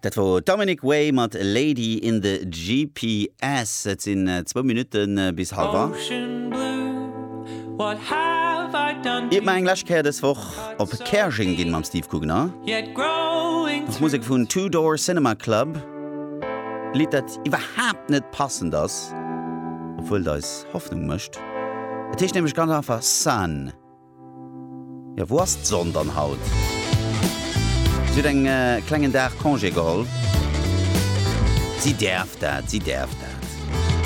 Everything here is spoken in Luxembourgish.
Dat war Dominic Way mat Lady in the GPS. Et sinn 2 Minuten bis halb. Ich mein Englischkehr des woch op Kerching gin mam Steve Kugner. Das Musik vun Two Door Cinema Club. Lied dat überhaupt net passen das, obwohl da is Hoffnung mcht. Et ist nämlich ganz einfach Sun. Ja, wo hast sondern haut? Sie hat einen kleinen Tag Congé geholt. Sie darf das.